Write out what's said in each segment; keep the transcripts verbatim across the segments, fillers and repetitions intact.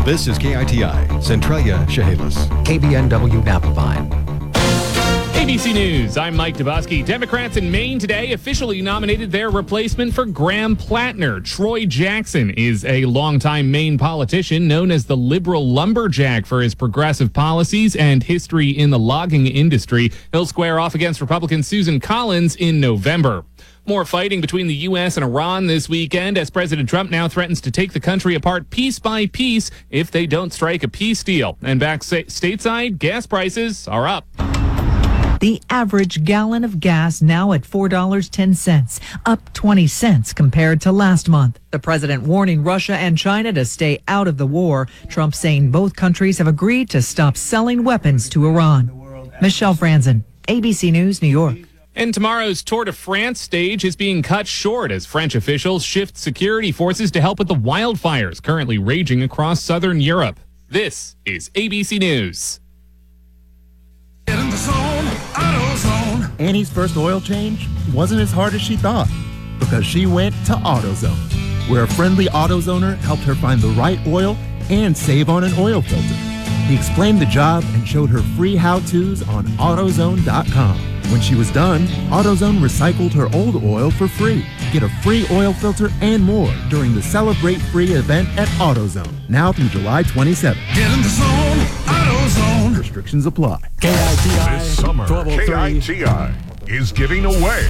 This is K I T I, Centralia, Chehalis. K B N W Napavine. A B C News, I'm Mike Dubosky. Democrats in Maine today officially nominated their replacement for Graham Plattner. Troy Jackson is a longtime Maine politician known as the liberal lumberjack for his progressive policies and history in the logging industry. He'll square off against Republican Susan Collins in November. More fighting between the U S and Iran this weekend as President Trump now threatens to take the country apart piece by piece if they don't strike a peace deal. And back stateside, gas prices are up. The average gallon of gas now at four dollars and ten cents, up twenty cents compared to last month. The president warning Russia and China to stay out of the war. Trump saying both countries have agreed to stop selling weapons to Iran. Michelle Franzen, A B C News, New York. And tomorrow's Tour de France stage is being cut short as French officials shift security forces to help with the wildfires currently raging across southern Europe. This is A B C News. Annie's first oil change wasn't as hard as she thought because she went to AutoZone, where a friendly AutoZoner helped her find the right oil and save on an oil filter. He explained the job and showed her free how-tos on AutoZone dot com. When she was done, AutoZone recycled her old oil for free. Get a free oil filter and more during the Celebrate Free event at AutoZone, now through July twenty-seventh. Get in the zone, AutoZone. Restrictions apply. K I T I. This summer, K I T I is giving away.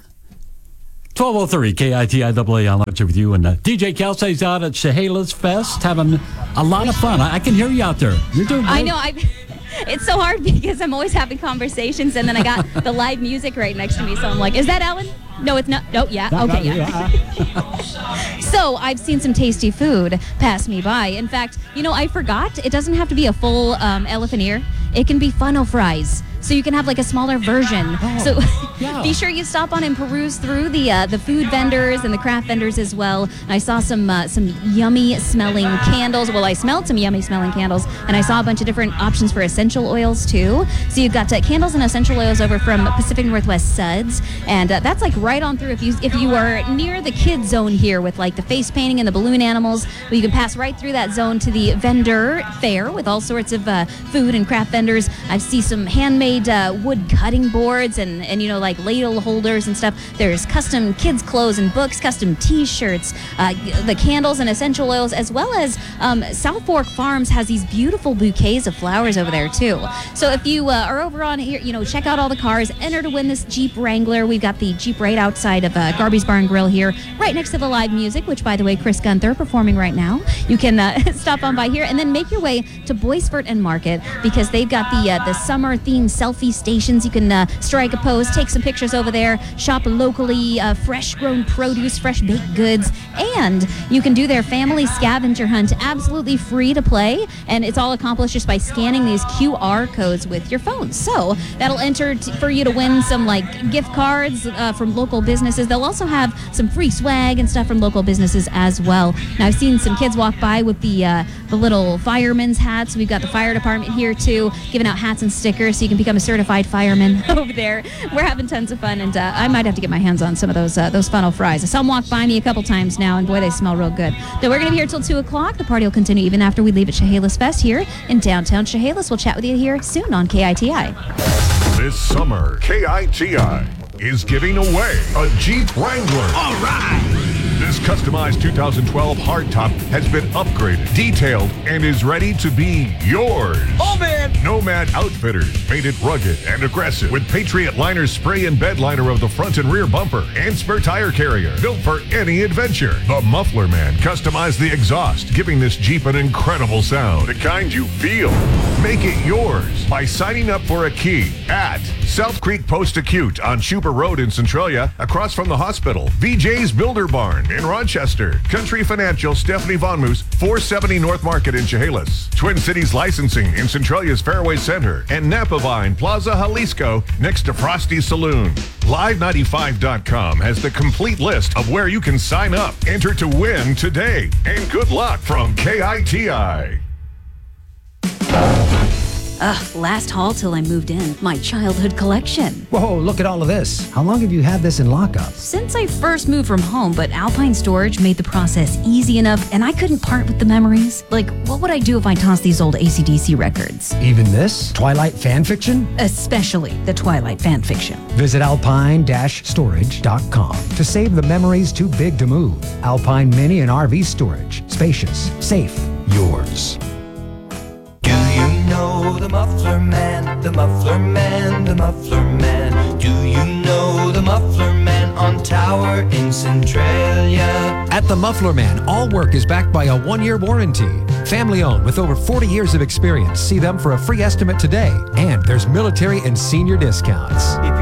twelve oh three K I T I A A on lunch with you. And uh, D J Kelsey's out at Chehalis Fest having a lot of fun. I, I can hear you out there. You're doing great. I know. I. It's so hard because I'm always having conversations, and then I got the live music right next to me, so I'm like, is that Ellen? No, it's not. No, yeah. Not, okay, not, yeah. So I've seen some tasty food pass me by. In fact, you know, I forgot. It doesn't have to be a full um, elephant ear. It can be funnel fries. So you can have like a smaller version. Oh, so yeah. Be sure you stop on and peruse through the uh, the food vendors and the craft vendors as well. And I saw some uh, some yummy smelling candles. Well, I smelled some yummy smelling candles, and I saw a bunch of different options for essential oils too. So you've got uh, candles and essential oils over from Pacific Northwest Suds, and uh, that's like right on through. If you if you are near the kids zone here with like the face painting and the balloon animals, well, you can pass right through that zone to the vendor fair with all sorts of uh, food and craft vendors. I see some handmade Uh, wood cutting boards and, and, you know, like ladle holders and stuff. There's custom kids' clothes and books, custom T-shirts, uh, the candles and essential oils, as well as um, South Fork Farms has these beautiful bouquets of flowers over there, too. So if you uh, are over on here, you know, check out all the cars, enter to win this Jeep Wrangler. We've got the Jeep right outside of uh, Garby's Barn Grill here, right next to the live music, which, by the way, Chris Gunther performing right now. You can uh, stop on by here and then make your way to Boisfort and Market because they've got the, uh, the summer-themed selfie stations. You can uh, strike a pose, take some pictures over there, shop locally, uh, fresh grown produce, fresh baked goods, and you can do their family scavenger hunt absolutely free to play, and it's all accomplished just by scanning these Q R codes with your phone. So that'll enter t- for you to win some like gift cards uh, from local businesses. They'll also have some free swag and stuff from local businesses as well. Now I've seen some kids walk by with the uh, the little fireman's hats. We've got the fire department here too, giving out hats and stickers so you can become a certified fireman over there. We're having tons of fun, and uh, I might have to get my hands on some of those uh, those funnel fries. I saw them walk by me a couple times now, and boy, they smell real good. So we're going to be here till two o'clock. The party will continue even after we leave at Chehalis Fest here in downtown Chehalis. We'll chat with you here soon on K I T I. This summer, K I T I is giving away a Jeep Wrangler. All right. This customized two thousand twelve hardtop has been upgraded, detailed, and is ready to be yours. Oh, man. Nomad Outfitters made it rugged and aggressive with Patriot Liner spray and bed liner of the front and rear bumper and spare tire carrier built for any adventure. The Muffler Man customized the exhaust, giving this Jeep an incredible sound, the kind you feel. Make it yours by signing up for a key at South Creek Post Acute on Schuber Road in Centralia, across from the hospital. V J's Builder Barn in Rochester. Country Financial Stephanie Von Moose, four seventy North Market in Chehalis. Twin Cities Licensing in Centralia's Fairway Center. And Napavine Plaza Jalisco next to Frosty's Saloon. Live ninety-five dot com has the complete list of where you can sign up. Enter to win today. And good luck from K I T I. Ugh, last haul till I moved in. My childhood collection. Whoa, look at all of this. How long have you had this in lockup? Since I first moved from home, but Alpine Storage made the process easy enough, and I couldn't part with the memories. Like, what would I do if I tossed these old A C D C records? Even this? Twilight fan fiction? Especially the Twilight fan fiction. Visit alpine dash storage dot com to save the memories too big to move. Alpine Mini and R V Storage. Spacious, safe, yours. Do you know the Muffler Man, the Muffler Man, the Muffler Man? Do you know the Muffler Man on Tower in Centralia? At the Muffler Man, all work is backed by a one-year warranty. Family owned with over forty years of experience. See them for a free estimate today. And there's military and senior discounts. If